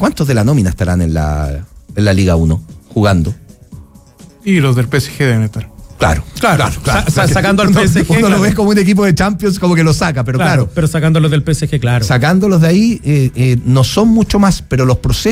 ¿Cuántos de la nómina estarán en la Liga 1 jugando? Y los del PSG deben estar. Claro. Sacando al PSG. Uno lo ve como un equipo de Champions, como que lo saca, pero claro. Pero sacándolos del PSG, claro. Sacándolos de ahí, no son mucho más, pero los procesos